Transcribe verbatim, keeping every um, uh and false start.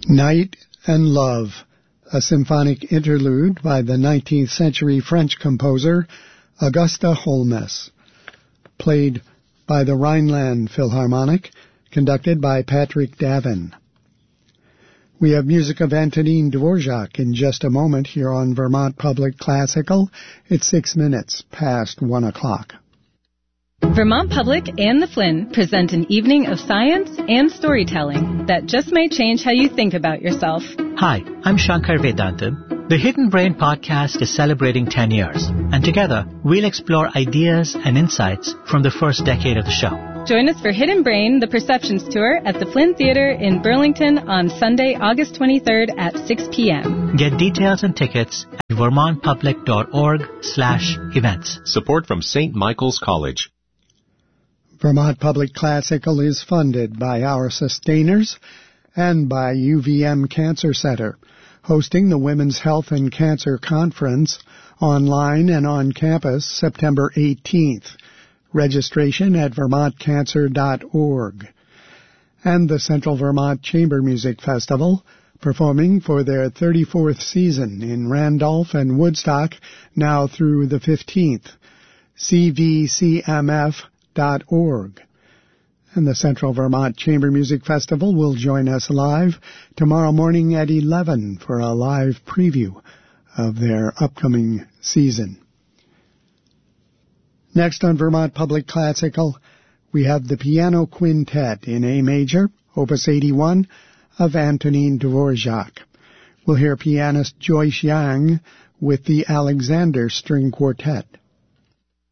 Night and Love, a symphonic interlude by the nineteenth century French composer Auguste Holmes, played by the Rhineland Philharmonic, conducted by Patrick Davin. We have music of Antonin Dvorak in just a moment here on Vermont Public Classical. It's six minutes past one o'clock. Vermont Public and the Flynn present an evening of science and storytelling that just may change how you think about yourself. Hi, I'm Shankar Vedantam. The Hidden Brain podcast is celebrating ten years, and together we'll explore ideas and insights from the first decade of the show. Join us for Hidden Brain, the Perceptions Tour at the Flynn Theater in Burlington on Sunday, August twenty-third at six p.m. Get details and tickets at vermontpublic.org slash events. Support from Saint Michael's College. Vermont Public Classical is funded by our sustainers and by U V M Cancer Center, hosting the Women's Health and Cancer Conference online and on campus September eighteenth. Registration at vermont cancer dot org. And the Central Vermont Chamber Music Festival, performing for their thirty-fourth season in Randolph and Woodstock, now through the fifteenth. C V C M F dot org. And the Central Vermont Chamber Music Festival will join us live tomorrow morning at eleven for a live preview of their upcoming season. Next on Vermont Public Classical, we have the Piano Quintet in A Major, Opus eighty-one, of Antonin Dvorak. We'll hear pianist Joyce Yang with the Alexander String Quartet.